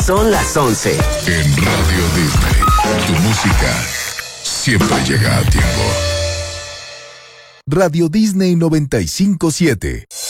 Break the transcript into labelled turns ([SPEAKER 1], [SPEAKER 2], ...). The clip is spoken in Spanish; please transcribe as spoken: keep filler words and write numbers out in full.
[SPEAKER 1] Son las once.
[SPEAKER 2] En Radio Disney, tu música siempre llega a tiempo.
[SPEAKER 3] Radio Disney noventa y cinco siete.